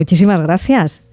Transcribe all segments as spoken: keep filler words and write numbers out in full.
Muchísimas gracias.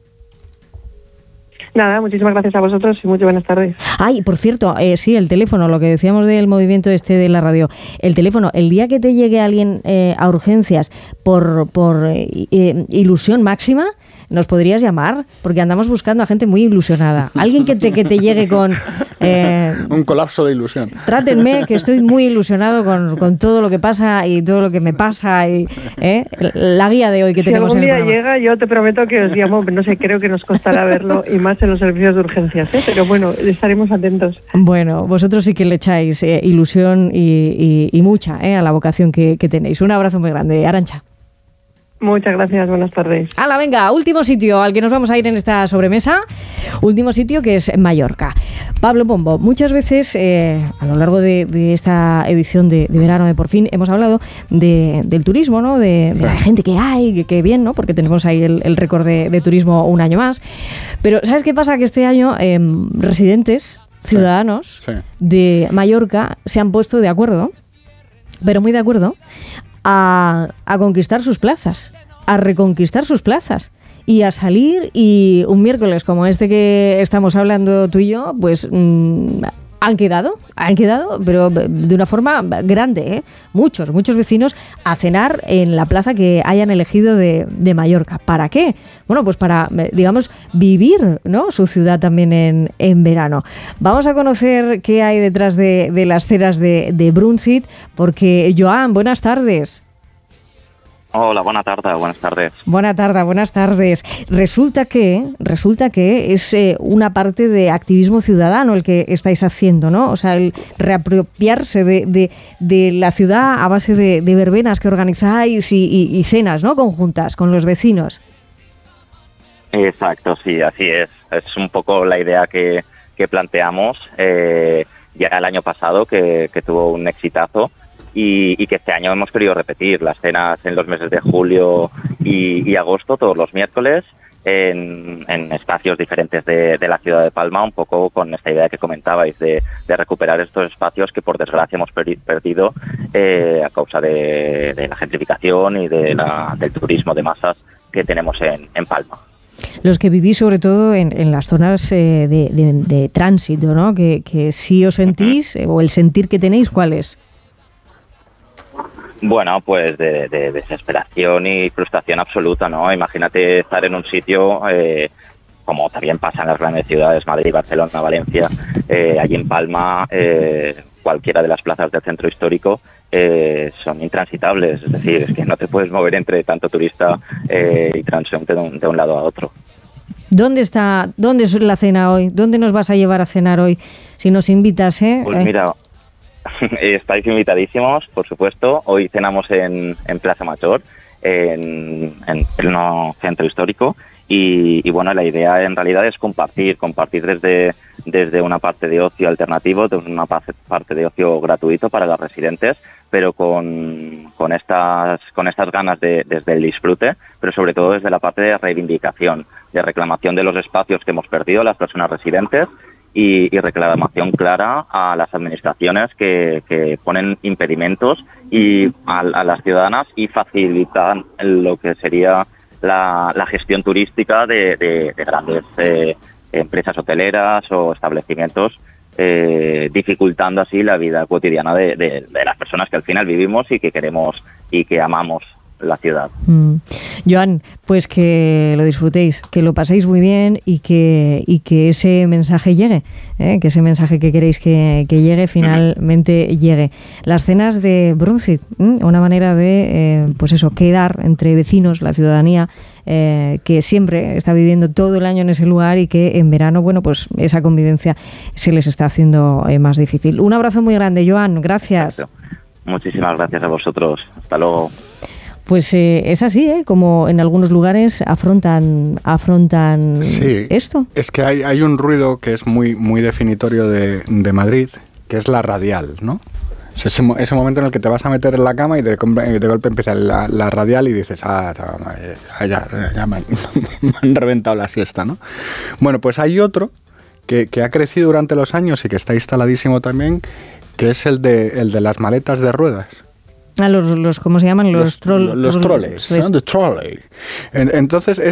Nada, muchísimas gracias a vosotros y muy buenas tardes. Ay, por cierto, eh, sí, el teléfono, lo que decíamos del movimiento este de la radio, el teléfono, el día que te llegue alguien eh, a urgencias por, por eh, ilusión máxima, ¿nos podrías llamar? Porque andamos buscando a gente muy ilusionada. Alguien que te, que te llegue con... Eh, un colapso de ilusión. Trátenme, que estoy muy ilusionado con, con todo lo que pasa y todo lo que me pasa. Y eh, la guía de hoy que si tenemos en el programa. Si algún día llega, yo te prometo que os llamo. No sé, creo que nos costará verlo y más en los servicios de urgencias, ¿eh? Pero bueno, estaremos atentos. Bueno, vosotros sí que le echáis eh, ilusión y, y, y mucha eh, a la vocación que, que tenéis. Un abrazo muy grande, Arantxa. Muchas gracias, buenas tardes. ¡Hala, venga! Último sitio al que nos vamos a ir en esta sobremesa. Último sitio, que es Mallorca. Pablo Pombo, muchas veces eh, a lo largo de, de esta edición de, de verano de Por Fin hemos hablado de, del turismo, ¿no? De, de sí. la gente que hay, que, que bien, ¿no? Porque tenemos ahí el, el récord de, de turismo un año más. Pero ¿sabes qué pasa? Que este año eh, residentes, ciudadanos sí. Sí. de Mallorca se han puesto de acuerdo, pero muy de acuerdo, A, a conquistar sus plazas, a reconquistar sus plazas y a salir, y un miércoles como este que estamos hablando tú y yo, pues mmm, han quedado, han quedado, pero de una forma grande, ¿eh? Muchos, muchos vecinos a cenar en la plaza que hayan elegido de, de Mallorca. ¿Para qué? Bueno, pues para, digamos, vivir, ¿no? Su ciudad también en, en verano. Vamos a conocer qué hay detrás de, de las cenas de, de Brunsit, porque, Joan, buenas tardes. Hola, buenas tardes, buenas tardes. Buenas tardes, buenas tardes. Resulta que, resulta que es eh, una parte de activismo ciudadano el que estáis haciendo, ¿no? O sea, el reapropiarse de, de, de la ciudad a base de, de verbenas que organizáis y, y, y cenas, ¿no? Conjuntas con los vecinos. Exacto, sí, así es. Es un poco la idea que, que planteamos eh, ya el año pasado, que, que tuvo un exitazo. Y, y que este año hemos querido repetir las cenas en los meses de julio y, y agosto, todos los miércoles, en, en espacios diferentes de, de la ciudad de Palma, un poco con esta idea que comentabais de, de recuperar estos espacios que por desgracia hemos per, perdido eh, a causa de, de la gentrificación y de la, del turismo de masas que tenemos en, en Palma. Los que vivís sobre todo en, en las zonas eh, de, de, de tránsito, ¿no? Que, que sí os sentís, eh, o el sentir que tenéis, ¿cuál es? Bueno, pues de, de desesperación y frustración absoluta, ¿no? Imagínate estar en un sitio, eh, como también pasa en las grandes ciudades, Madrid, Barcelona, Valencia, eh, allí en Palma, eh, cualquiera de las plazas del centro histórico eh, son intransitables, es decir, es que no te puedes mover entre tanto turista eh, y transeúnte de un, de un lado a otro. ¿Dónde está, dónde es la cena hoy? ¿Dónde nos vas a llevar a cenar hoy? Si nos invitas, ¿eh? Pues mira... Estáis invitadísimos, por supuesto. Hoy cenamos en, en Plaza Mayor, en, en pleno centro histórico. Y, y bueno, la idea en realidad es compartir, compartir desde, desde una parte de ocio alternativo, desde una parte de ocio gratuito para los residentes, pero con, con, estas, con estas ganas de, desde el disfrute, pero sobre todo desde la parte de reivindicación, de reclamación de los espacios que hemos perdido las personas residentes. Y, y reclamación clara a las administraciones que, que ponen impedimentos y a, a las ciudadanas y facilitan lo que sería la, la gestión turística de, de, de grandes eh, empresas hoteleras o establecimientos, eh, dificultando así la vida cotidiana de, de, de las personas que al final vivimos y que queremos y que amamos la ciudad. Mm. Joan, pues que lo disfrutéis, que lo paséis muy bien y que, y que ese mensaje llegue, ¿eh? que ese mensaje que queréis que, que llegue finalmente uh-huh. llegue. Las cenas de Brunsit, ¿eh? una manera de, eh, pues eso, quedar entre vecinos, la ciudadanía, eh, que siempre está viviendo todo el año en ese lugar y que en verano, bueno, pues esa convivencia se les está haciendo eh, más difícil. Un abrazo muy grande, Joan, gracias. Perfecto. Muchísimas gracias a vosotros. Hasta luego. Pues eh, es así, ¿eh? Como en algunos lugares afrontan afrontan sí, esto. Es que hay, hay un ruido que es muy muy definitorio de, de Madrid, que es la radial, ¿no? O sea, ese, ese momento en el que te vas a meter en la cama y de, de golpe empieza la, la radial y dices, ah, ya, ya, ya me, han, me han reventado la siesta, ¿no? Bueno, pues hay otro que, que ha crecido durante los años y que está instaladísimo también, que es el de, el de las maletas de ruedas. Ah, los, los, ¿cómo se llaman? Los, los, troll, los troll, troles, troles. ¿no? The trolley. En, entonces,